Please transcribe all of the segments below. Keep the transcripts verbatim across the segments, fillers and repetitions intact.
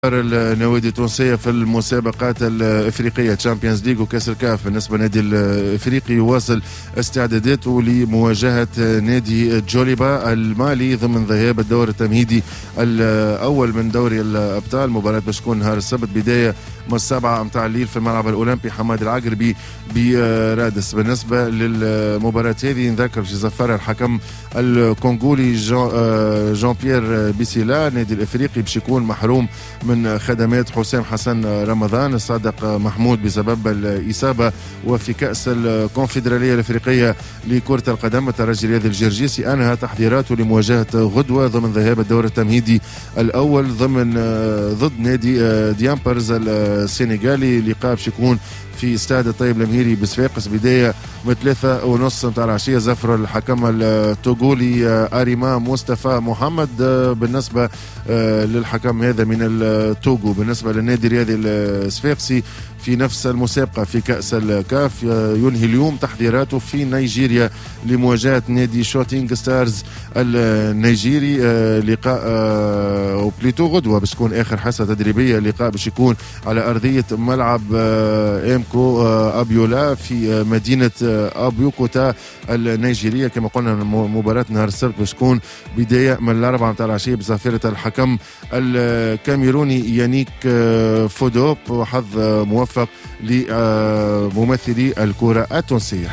النوادي التونسية في المسابقات الإفريقية تشامبيونز ليج وكأس الكاف. بالنسبة للنادي الإفريقي يواصل استعداداته لمواجهة نادي جوليبا المالي ضمن ذهاب الدور التمهيدي الأول من دوري الأبطال. مباراة باش تكون نهار السبت بداية من السبعة متاع الليل في الملعب الأولمبي حماد العقربي برادس. بالنسبة للمباراة هذه نذكر باش يزفرها الحكم الكونغولي جان, جان بيير بيسيلا. النادي الإفريقي باش يكون محروم من خدمات حسام حسن رمضان الصادق محمود بسبب الإصابة. وفي كأس الكونفدرالية الأفريقية لكرة القدم الترجي الرياضي الجرجيسي أنهى تحضيراته لمواجهة غدوة ضمن ذهاب الدور التمهيدي الأول ضمن ضد نادي ديامبرز السنغالي. لقاء باش يكون في استاد الطيب المهيري بصفاقس بداية من ثلاثة ونص متاع العشية. زفر الحكم التوغولي أريما مصطفى محمد بالنسبة للحكم هذا من التوغو. بالنسبة للنادي الرياضي الصفاقسي في نفس المسابقة في كأس الكاف ينهي اليوم تحضيراته في نيجيريا لمواجهة نادي شوتينغ ستارز النيجيري. لقاء وبليتو غدوة باش تكون آخر حصة تدريبية. لقاء باش يكون على أرضية ملعب إمكو أبيولا في مدينة أبيوكوتا النيجيرية. كما قلنا مباراة نهار السبت باش تكون بداية من الأربعة متاع العشية بصافرة الحكم الكاميروني يانيك فودوب. وحظ موفق لممثلي الكرة التونسية.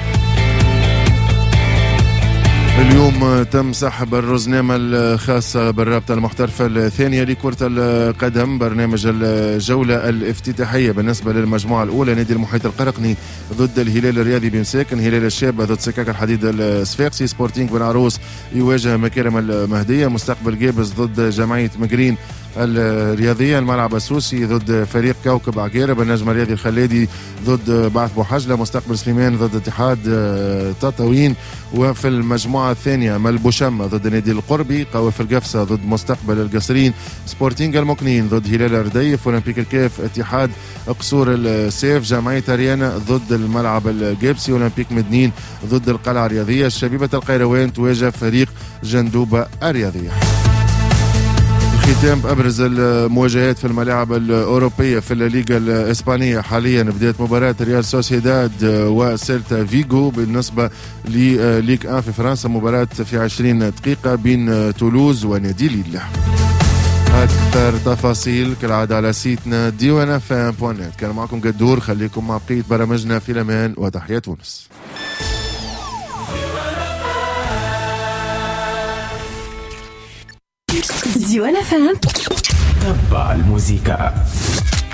اليوم تم سحب الرزنامة الخاصة بالرابطة المحترفة الثانية لكرة القدم برنامج الجولة الافتتاحية. بالنسبة للمجموعة الأولى نادي المحيط القرقني ضد الهلال الرياضي بن ساكن، هلال الشابة ضد سكاك الحديد الصفاقسي، سبورتينغ بن عروس يواجه مكارم المهدية، مستقبل جابس ضد جمعية مقرين الرياضية، الملعب السوسي ضد فريق كوكب عقارب، النجم الرياضي الخلادي ضد بعث بوحجلة، مستقبل سليمان ضد اتحاد تطاوين. وفي المجموعة الثانية ملبوشمة ضد نادي القربي، قوافل القفصة ضد مستقبل القصرين، سبورتينغ المكنين ضد هلال الرديف، اولمبيك الكاف اتحاد قصور السيف، جمعية اريانا ضد الملعب الجابسي، اولمبيك مدنين ضد القلعة الرياضية، الشبيبة القيروان تواجه فريق جندوبة الرياضية. ختام أبرز المواجهات في الملاعب الأوروبية في الليغا الإسبانية. حاليا بدأت مباراة ريال سوسيداد وسيلتا فيغو. بالنسبة لليغ واحد في فرنسا مباراة في عشرين دقيقة بين تولوز ونادي ليل. أكثر تفاصيل كالعادة على سيتنا ديوانا فان بوانت. كان معكم قدور، خليكم مع بقية برامجنا في الأمان، وتحية تونس. ديوانا فان تبع الموسيقى.